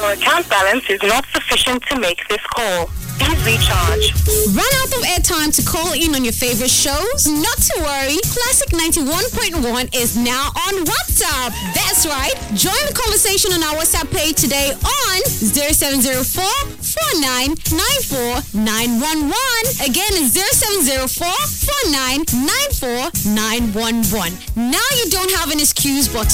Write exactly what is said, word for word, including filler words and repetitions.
Your account balance is not sufficient to make this call. Please recharge. Run out of airtime to call in on your favorite shows? Not to worry. Classic ninety-one point one is now on WhatsApp. That's right. Join the conversation on our WhatsApp page today on zero seven zero four, four nine nine four nine one one. Again, it's zero seven zero four, four nine nine four nine one one. Now you don't have an excuse but